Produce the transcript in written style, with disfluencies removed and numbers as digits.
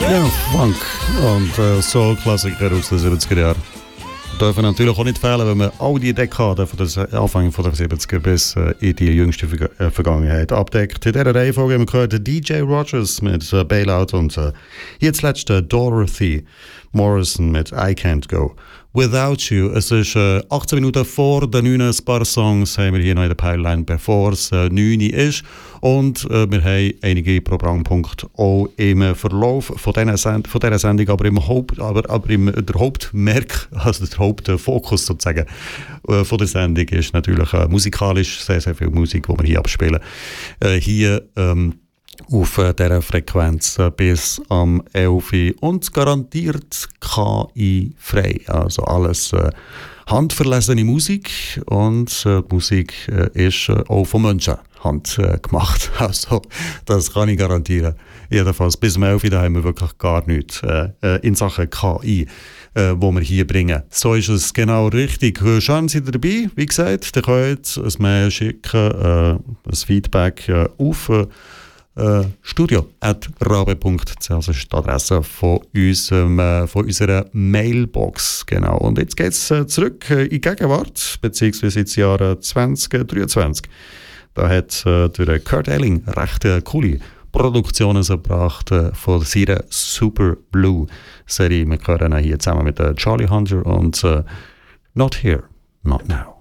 Ja, Funk und Soul-Klassiker aus den 70er Jahren dürfen natürlich auch nicht fehlen, wenn man all die Dekaden von der Anfang der 70er bis in die jüngste Vergangenheit abdeckt. In dieser Reihenfolge haben wir gehört DJ Rogers mit Bailout und jetzt letzte Dorothy Morrison mit I Can't Go Without You. Es ist 18 Minuten vor der 9. Ein paar Songs haben wir hier noch in der Pipeline, bevor es 9 ist. Und wir haben einige Programmpunkte auch im Verlauf von dieser Sendung, aber im der Hauptmerk, also der Hauptfokus sozusagen von der Sendung ist natürlich musikalisch sehr, sehr viel Musik, die wir hier abspielen. Hier auf dieser Frequenz bis am 11 Uhr und garantiert KI-frei. Also alles handverlesene Musik und die Musik ist auch von Menschen handgemacht. Also das kann ich garantieren. Jedenfalls bis am 11 Uhr haben wir wirklich gar nichts in Sachen KI. Wo wir hier bringen. So ist es genau richtig. Schön, seid ihr dabei. Wie gesagt, ihr könnt ein Mail schicken, ein Feedback auf studio@rabe.ch, das ist die Adresse von unserer Mailbox. Genau. Und jetzt geht es zurück in die Gegenwart, beziehungsweise ins Jahr 2023. Da hat der Kurt Elling recht coole Produktionen gebracht von seiner Super Blue Serie. Wir hören hier zusammen mit Charlie Hunter und Not Here, Not Now.